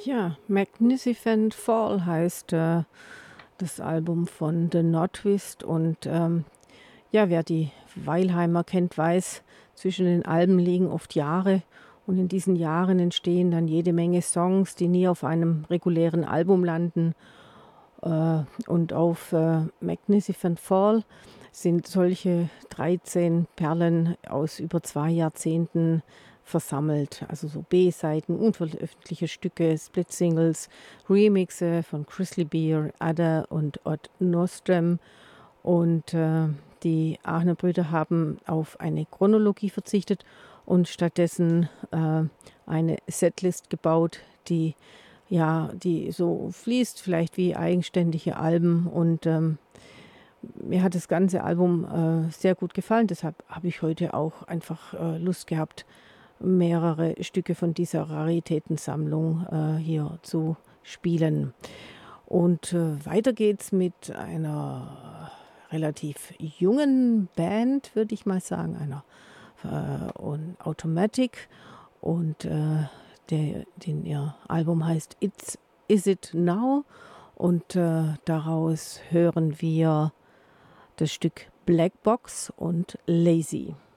Ja, Magnificent Fall heißt das Album von The Nordwist. Und ja, wer die Weilheimer kennt, weiß, zwischen den Alben liegen oft Jahre. Und in diesen Jahren entstehen dann jede Menge Songs, die nie auf einem regulären Album landen. Und auf Magnificent Fall sind solche 13 Perlen aus über 2 Jahrzehnten versammelt. Also so B-Seiten, unveröffentlichte Stücke, Split-Singles, Remixe von Grizzly Bear, Adder und Odd Nostrum. Und die Aachener Brüder haben auf eine Chronologie verzichtet und stattdessen eine Setlist gebaut, die so fließt, vielleicht wie eigenständige Alben. Und mir hat das ganze Album sehr gut gefallen. Deshalb habe ich heute auch einfach Lust gehabt, mehrere Stücke von dieser Raritätensammlung hier zu spielen. Und weiter geht's mit einer relativ jungen Band, würde ich mal sagen, einer und Automatic. Und ihr Album heißt Is It Now? Und daraus hören wir das Stück Black Box und Lazy.